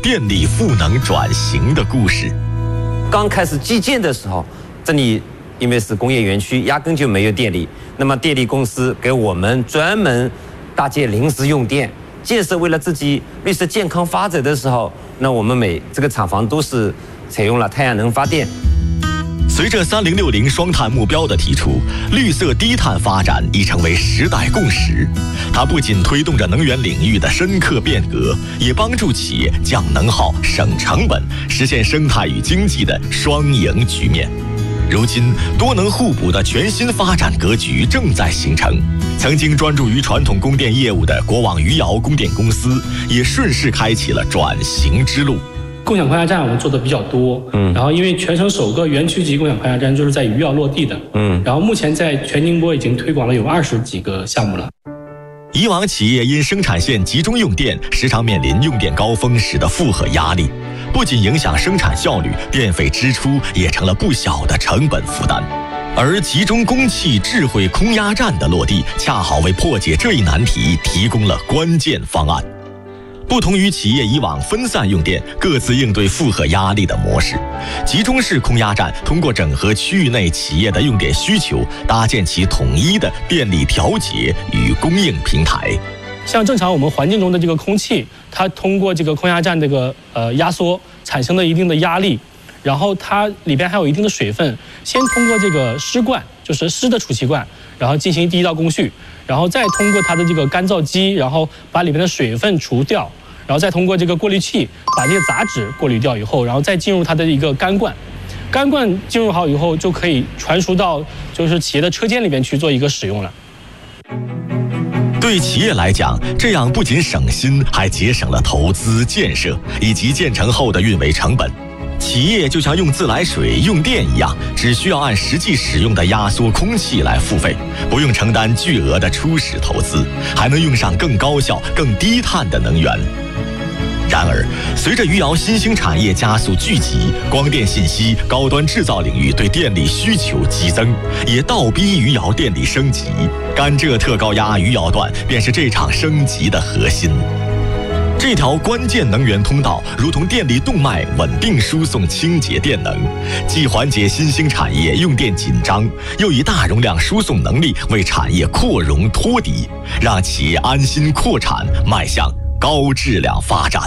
电力赋能转型的故事。 刚开始基建的时候，这里因为是工业园区，压根就没有电力。那么电力公司给我们专门搭建临时用电，建设为了自己绿色健康发展的时候，那我们这个厂房都是采用了太阳能发电。 随着3060双碳目标的提出，绿色低碳发展已成为时代共识。它不仅推动着能源领域的深刻变革，也帮助企业降能耗、省成本，实现生态与经济的双赢局面。如今，多能互补的全新发展格局正在形成。曾经专注于传统供电业务的国网余姚供电公司，也顺势开启了转型之路。 共享宽压站我们做的比较多，然后因为全省首个园区级共享宽压站就是在余姚落地的，然后目前在全宁波已经推广了有20几个项目了。 以往企业因生产线集中用电，时常面临用电高峰时的负荷压力，不仅影响生产效率，电费支出也成了不小的成本负担。而集中供气智慧空压站的落地，恰好为破解这一难题提供了关键方案。不同于企业以往分散用电、各自应对负荷压力的模式，集中式空压站通过整合区域内企业的用电需求，搭建起统一的电力调节与供应平台。 像正常我们环境中的这个空气，它通过这个空压站这个压缩产生了一定的压力，然后它里边还有一定的水分，先通过这个湿罐，就是湿的储气罐，然后进行第一道工序，然后再通过它的这个干燥机，然后把里面的水分除掉，然后再通过这个过滤器把这些杂质过滤掉以后，然后再进入它的一个干罐。干罐进入好以后，就可以传输到就是企业的车间里面去做一个使用了。 对企业来讲，这样不仅省心，还节省了投资建设以及建成后的运维成本。企业就像用自来水、用电一样，只需要按实际使用的压缩空气来付费，不用承担巨额的初始投资，还能用上更高效、更低碳的能源。然而，随着余姚新兴产业加速聚集，光电信息、高端制造领域对电力需求激增，也倒逼余姚电力升级。甘蔗特高压余姚段便是这场升级的核心。这条关键能源通道如同电力动脉，稳定输送清洁电能，既缓解新兴产业用电紧张，又以大容量输送能力为产业扩容托底，让企业安心扩产，迈向高质量发展。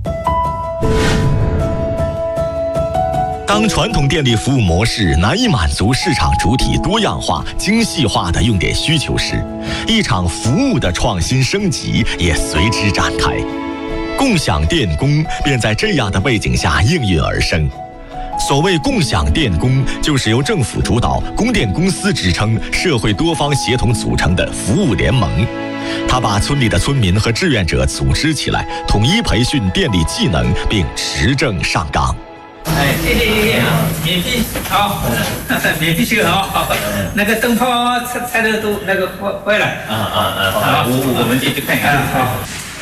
当传统电力服务模式难以满足市场主体多样化、精细化的用电需求时，一场服务的创新升级也随之展开。共享电工便在这样的背景下应运而生。所谓共享电工，就是由政府主导、供电公司支撑、社会多方协同组成的服务联盟。他把村里的村民和志愿者组织起来，统一培训电力技能，并持证上岗。 谢谢啊，免费好，免费修好。那个灯泡拆的都那个坏了。好，我们进去看看。好。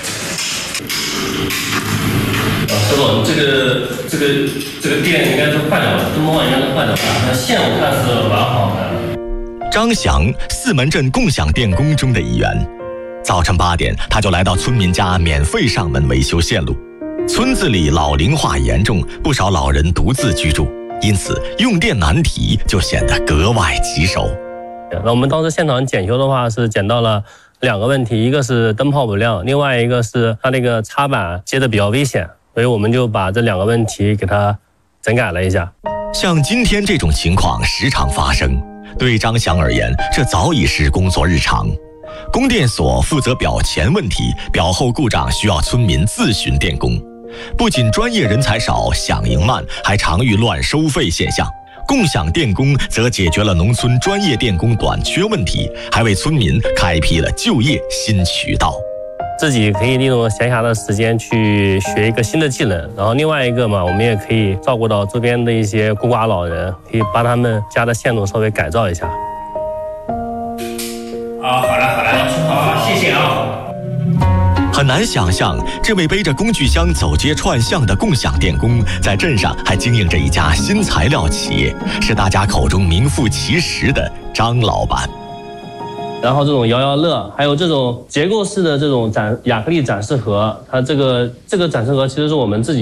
周总，这个电应该是坏掉了，灯泡应该是坏掉了，那线我看是完好的。 张翔，四门镇共享电工中的一员。早晨8点，他就来到村民家免费上门维修线路。村子里老龄化严重，不少老人独自居住，因此用电难题就显得格外棘手。 那我们当时现场检修的话，是检到了2个问题，一个是灯泡不亮，另外一个是它那个插板接的比较危险，所以我们就把这2个问题给它整改了一下。 像今天这种情况时常发生，对张翔而言，这早已是工作日常。供电所负责表前问题，表后故障需要村民自寻电工。不仅专业人才少，响应慢，还常遇乱收费现象。共享电工则解决了农村专业电工短缺问题，还为村民开辟了就业新渠道。 自己可以利用闲暇的时间去学一个新的技能，然后另外一个嘛，我们也可以照顾到周边的一些孤寡老人，可以把他们家的线路稍微改造一下。 好了，好，谢谢啊。 很难想象，这位背着工具箱走街串巷的共享电工，在镇上还经营着一家新材料企业，是大家口中名副其实的张老板。 然后这种摇摇乐，还有这种结构式的这种亚克力展示盒，它这个展示盒其实是我们自己